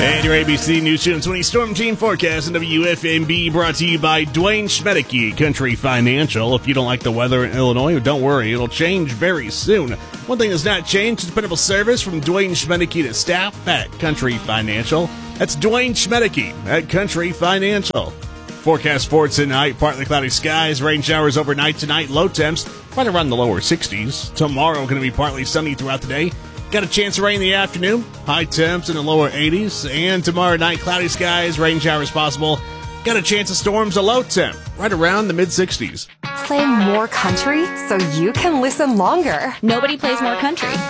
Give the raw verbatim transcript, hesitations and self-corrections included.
And your A B C News Channel twenty Storm Team Forecast and W F M B brought to you by Dwayne Schmedeke, Country Financial. If you don't like the weather in Illinois, don't worry, it'll change very soon. One thing that's not changed is dependable service from Dwayne Schmedeke to staff at Country Financial. That's Dwayne Schmedeke at Country Financial. Forecast for tonight, partly cloudy skies, rain showers overnight tonight, low temps right around the lower sixties. Tomorrow going to be partly sunny throughout the day. Got a chance of rain in the afternoon, high temps in the lower eighties. And tomorrow night, cloudy skies, rain showers possible. Got a chance of storms, a low temp right around the mid-sixties. Play more country so you can listen longer. Nobody plays more country